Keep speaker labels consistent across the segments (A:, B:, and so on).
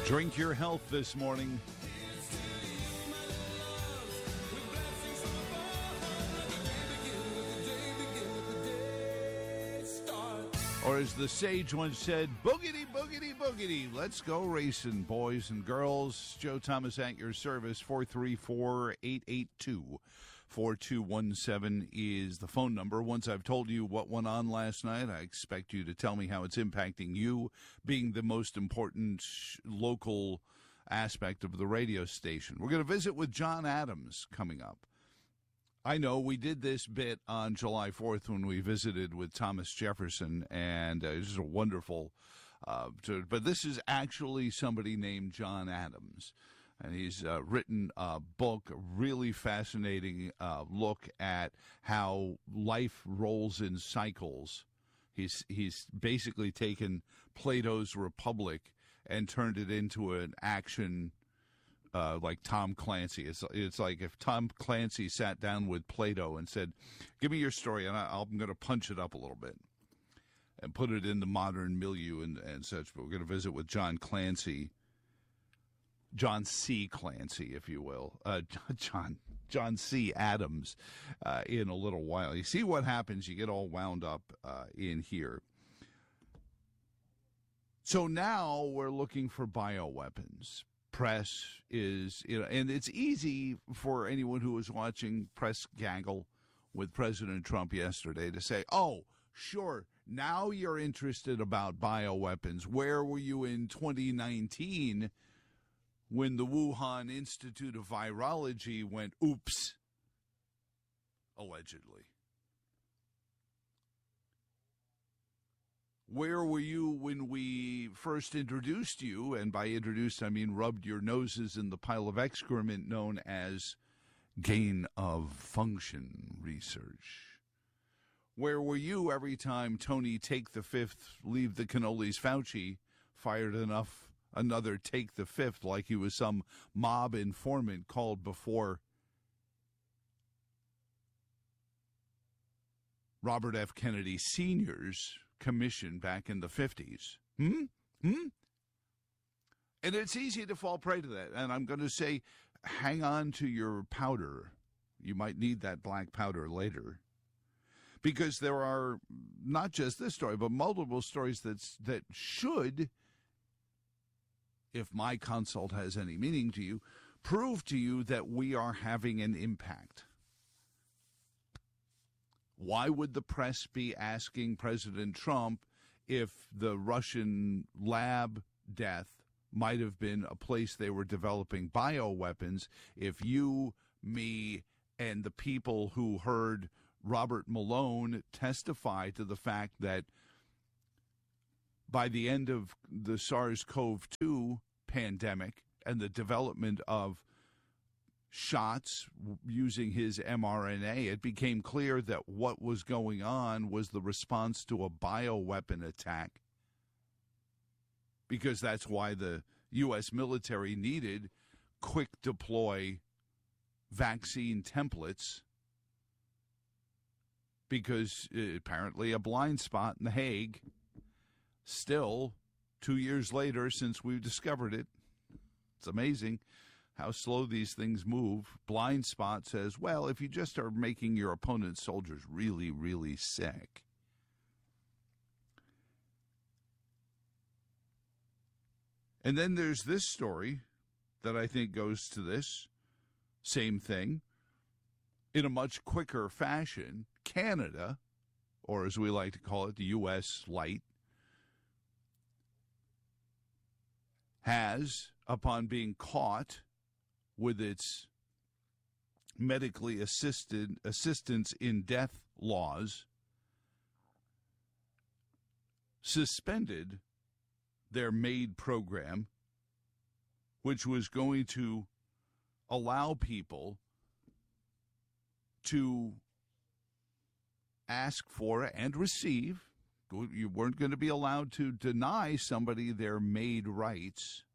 A: Drink your health this morning. Or as the sage once said, boogity, boogity, boogity. Let's go racing, boys and girls. Joe Thomas at your service. 434-882-4217 is the phone number. Once I've told you what went on last night, I expect you to tell me how it's impacting you, being the most important local aspect of the radio station. We're going to visit with John Adams coming up. I know we did this bit on July 4th when we visited with Thomas Jefferson, and it was a wonderful, but this is actually somebody named John Adams, and he's written a book, a really fascinating look at how life rolls in cycles. He's basically taken Plato's Republic and turned it into an action like Tom Clancy. It's like if Tom Clancy sat down with Plato and said, give me your story, and I'm going to punch it up a little bit and put it in the modern milieu and such. But we're going to visit with John Clancy, John C. Clancy, if you will, John C. Adams in a little while. You see what happens, you get all wound up in here. So now we're looking for bioweapons. Press is, and it's easy for anyone who was watching press gaggle with President Trump yesterday to say, oh, sure, now you're interested about bioweapons. Where were you in 2019 when the Wuhan Institute of Virology went, oops, allegedly? Where were you when we first introduced you, and by introduced I mean rubbed your noses in the pile of excrement known as gain-of-function research? Where were you every time Tony Take the Fifth, Leave the Cannolis Fauci fired another Take the Fifth like he was some mob informant called before Robert F. Kennedy Sr.'s commission back in the 50s. And it's easy to fall prey to that. And I'm going to say, hang on to your powder. You might need that black powder later. Because there are not just this story, but multiple stories that should, if my consult has any meaning to you, prove to you that we are having an impact. Why would the press be asking President Trump if the Russian lab death might have been a place they were developing bioweapons if you, me, and the people who heard Robert Malone testify to the fact that by the end of the SARS-CoV-2 pandemic and the development of shots using his mRNA, it became clear that what was going on was the response to a bioweapon attack, because that's why the U.S. military needed quick deploy vaccine templates, because apparently a blind spot in The Hague, still 2 years later since we've discovered it. It's amazing how slow these things move. Blind spot says, well, if you just are making your opponent's soldiers really, really sick. And then there's this story that I think goes to this same thing in a much quicker fashion. Canada, or as we like to call it, the U.S. Light, has, upon being caught with its medically assistance in death laws, suspended their MAID program, which was going to allow people to ask for and receive. You weren't going to be allowed to deny somebody their MAID rights.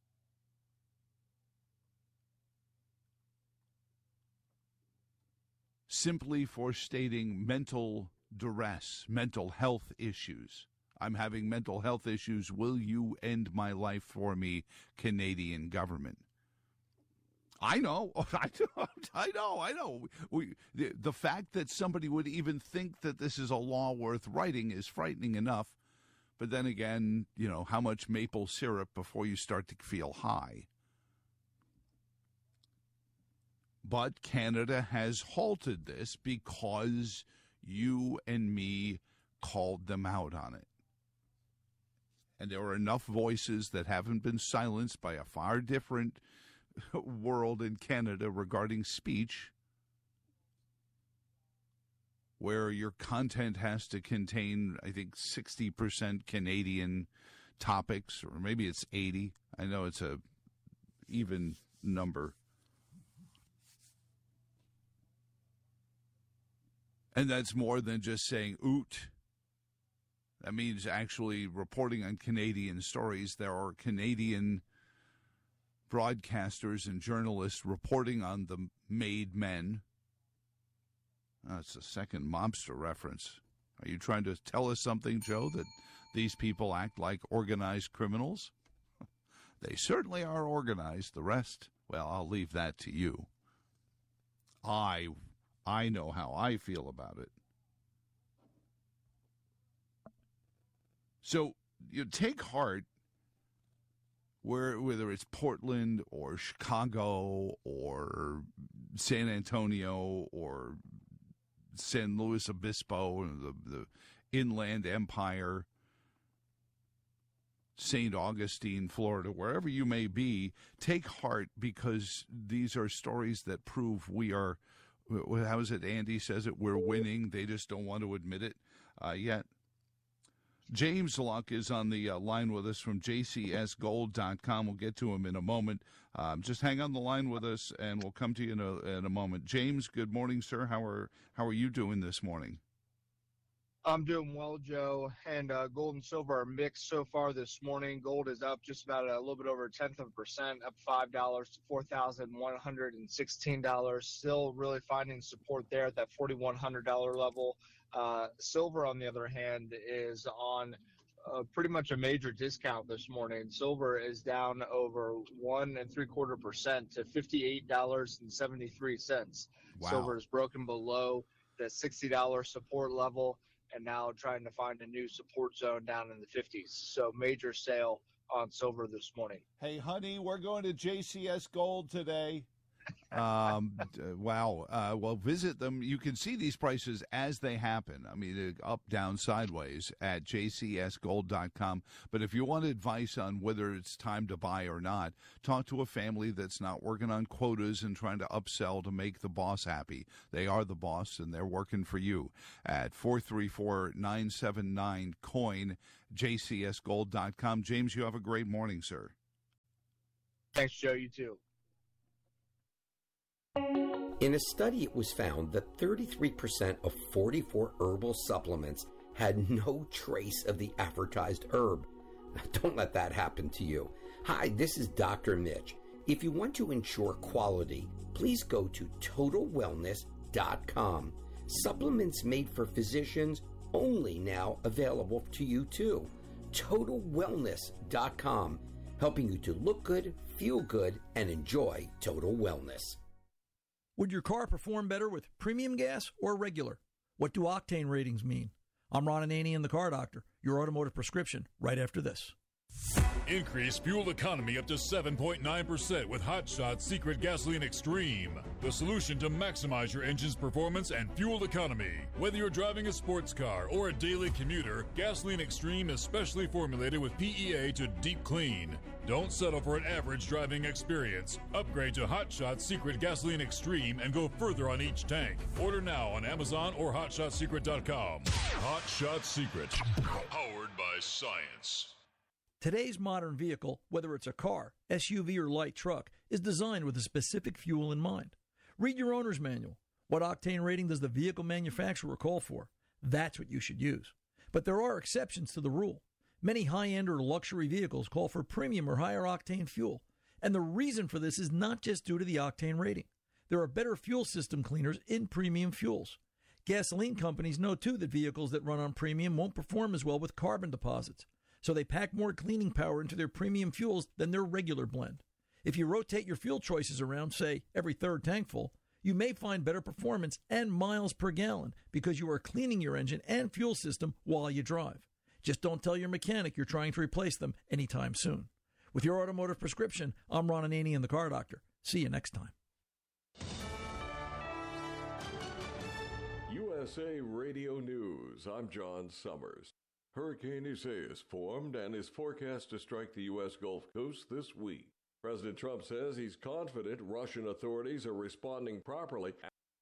A: Simply for stating mental duress, mental health issues. I'm having mental health issues. Will you end my life for me, Canadian government? I know. I know. The fact that somebody would even think that this is a law worth writing is frightening enough. But then again, how much maple syrup before you start to feel high? But Canada has halted this because you and me called them out on it. And there are enough voices that haven't been silenced by a far different world in Canada regarding speech, where your content has to contain, I think, 60% Canadian topics, or maybe it's 80. I know it's a even number. And that's more than just saying oot. That means actually reporting on Canadian stories. There are Canadian broadcasters and journalists reporting on the made men. That's a second mobster reference. Are you trying to tell us something, Joe, that these people act like organized criminals? They certainly are organized. The rest, well, I'll leave that to you. I know how I feel about it. So you take heart, whether it's Portland or Chicago or San Antonio or San Luis Obispo, the Inland Empire, St. Augustine, Florida, wherever you may be, take heart, because these are stories that prove we are, how is it Andy says it, we're winning. They just don't want to admit it yet. James Luck is on the line with us from jcsgold.com. We'll get to him in a moment. Just hang on the line with us, and we'll come to you in a moment. James, good morning, sir. How are you doing this morning?
B: I'm doing well, Joe. And gold and silver are mixed so far this morning. Gold is up just about a little bit over 0.1%, up $5 to $4,116. Still really finding support there at that $4,100 level. Silver, on the other hand, is on pretty much a major discount this morning. Silver is down over 1.75% to $58.73.
A: Wow.
B: Silver is broken below the $60 support level, and now trying to find a new support zone down in the 50s. So major sale on silver this morning.
A: Hey, honey, we're going to JCS Gold today. Wow. Well, visit them. You can see these prices as they happen. I mean, up, down, sideways at jcsgold.com. But if you want advice on whether it's time to buy or not, talk to a family that's not working on quotas and trying to upsell to make the boss happy. They are the boss, and they're working for you at 434-979-COIN, jcsgold.com. James, you have a great morning, sir.
B: Thanks, Joe. You too.
C: In a study, it was found that 33% of 44 herbal supplements had no trace of the advertised herb. Don't let that happen to you. Hi, this is Dr. Mitch. If you want to ensure quality, please go to TotalWellness.com. Supplements made for physicians, only now available to you too. TotalWellness.com, helping you to look good, feel good, and enjoy total wellness.
D: Would your car perform better with premium gas or regular? What do octane ratings mean? I'm Ron Ananian, the Car Doctor, your automotive prescription, right after this.
E: Increase fuel economy up to 7.9% with Hot Shot Secret Gasoline Extreme. The solution to maximize your engine's performance and fuel economy. Whether you're driving a sports car or a daily commuter, Gasoline Extreme is specially formulated with PEA to deep clean. Don't settle for an average driving experience. Upgrade to Hot Shot Secret Gasoline Extreme and go further on each tank. Order now on Amazon or HotShotSecret.com. Hot Shot Secret. Powered by science.
D: Today's modern vehicle, whether it's a car, SUV, or light truck, is designed with a specific fuel in mind. Read your owner's manual. What octane rating does the vehicle manufacturer call for? That's what you should use. But there are exceptions to the rule. Many high-end or luxury vehicles call for premium or higher octane fuel. And the reason for this is not just due to the octane rating. There are better fuel system cleaners in premium fuels. Gasoline companies know, too, that vehicles that run on premium won't perform as well with carbon deposits, so they pack more cleaning power into their premium fuels than their regular blend. If you rotate your fuel choices around, say, every third tankful, you may find better performance and miles per gallon because you are cleaning your engine and fuel system while you drive. Just don't tell your mechanic you're trying to replace them anytime soon. With your automotive prescription, I'm Ron Ananian, the Car Doctor. See you next time.
F: USA Radio News, I'm John Summers. Hurricane Isaias formed and is forecast to strike the U.S. Gulf Coast this week. President Trump says he's confident Russian authorities are responding properly.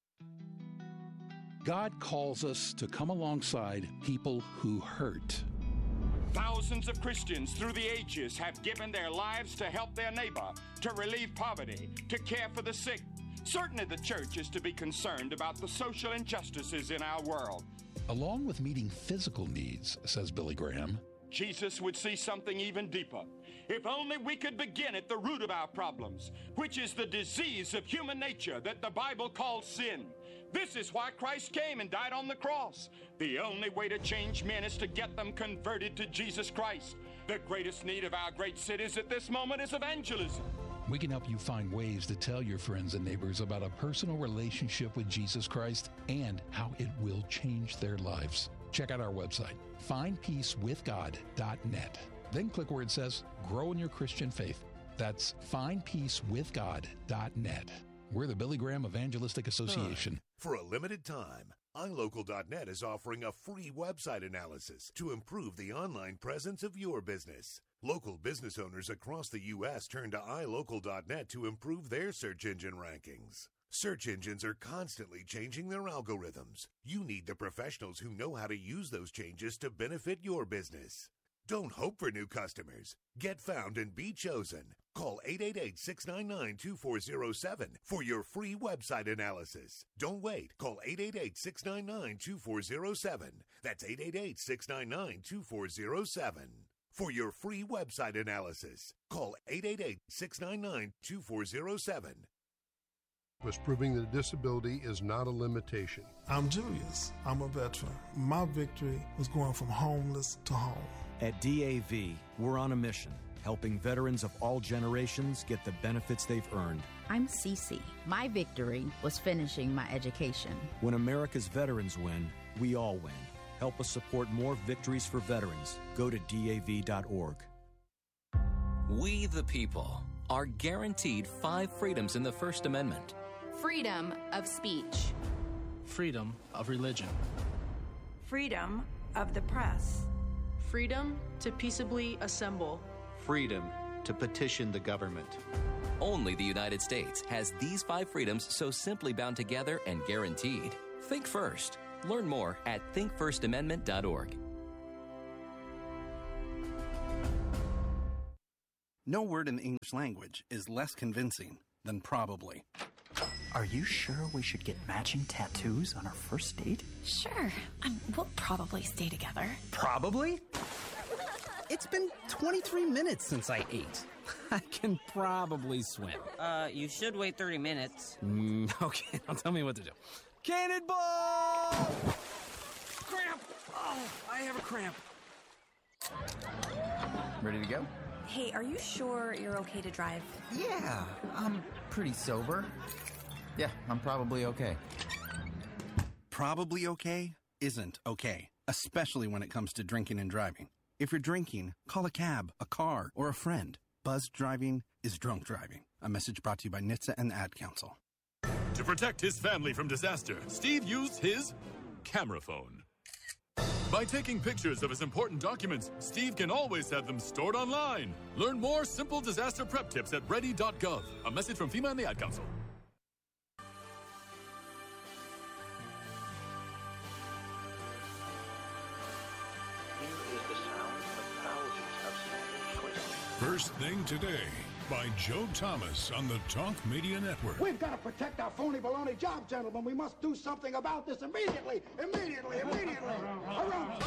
G: God calls us to come alongside people who hurt.
H: Thousands of Christians through the ages have given their lives to help their neighbor, to relieve poverty, to care for the sick. Certainly the church is to be concerned about the social injustices in our world.
G: Along with meeting physical needs, says Billy Graham,
H: Jesus would see something even deeper. If only we could begin at the root of our problems, which is the disease of human nature that the Bible calls sin. This is why Christ came and died on the cross. The only way to change men is to get them converted to Jesus Christ. The greatest need of our great cities at this moment is evangelism.
G: we can help you find ways to tell your friends and neighbors about a personal relationship with Jesus Christ and how it will change their lives. Check out our website, findpeacewithgod.net. Then click where it says, Grow in Your Christian Faith. That's findpeacewithgod.net. We're the Billy Graham Evangelistic Association.
I: For a limited time, iLocal.net is offering a free website analysis to improve the online presence of your business. Local business owners across the U.S. turn to iLocal.net to improve their search engine rankings. Search engines are constantly changing their algorithms. You need the professionals who know how to use those changes to benefit your business. Don't hope for new customers. Get found and be chosen. Call 888-699-2407 for your free website analysis. Don't wait. Call 888-699-2407. That's 888-699-2407 for your free website analysis. Call 888-699-2407.
J: Was proving that a disability is not a limitation.
K: I'm Julius. I'm a veteran. My victory was going from homeless to home.
L: At DAV, we're on a mission, helping veterans of all generations get the benefits they've earned.
M: I'm Cece. My victory was finishing my education.
L: When America's veterans win, we all win. Help us support more victories for veterans. Go to DAV.org.
N: We, the people, are guaranteed 5 freedoms in the First Amendment.
O: Freedom of speech.
P: Freedom of religion.
Q: Freedom of the press.
R: Freedom to peaceably assemble.
S: Freedom to petition the government.
N: Only the United States has these 5 freedoms so simply bound together and guaranteed. Think first. Learn more at thinkfirstamendment.org.
T: No word in the English language is less convincing than probably.
U: Are you sure we should get matching tattoos on our first date?
V: Sure. We'll probably stay together.
T: Probably? It's been 23 minutes since I ate. I can probably swim.
W: You should wait 30 minutes.
T: Okay, now tell me what to do. Cannonball!
U: Cramp! Oh, I have a cramp.
X: Ready to go?
V: Hey, are you sure you're okay to drive?
X: Yeah, I'm pretty sober. Yeah, I'm probably okay.
T: Probably okay isn't okay, especially when it comes to drinking and driving. If you're drinking, call a cab, a car, or a friend. Buzzed driving is drunk driving. A message brought to you by NHTSA and the Ad Council.
E: To protect his family from disaster, Steve used his camera phone. By taking pictures of his important documents, Steve can always have them stored online. Learn more simple disaster prep tips at ready.gov. A message from FEMA and the Ad Council.
Y: First Thing Today by Joe Thomas on the Talk Media Network.
Z: We've got to protect our phony baloney job, gentlemen. We must do something about this immediately. Immediately. Around.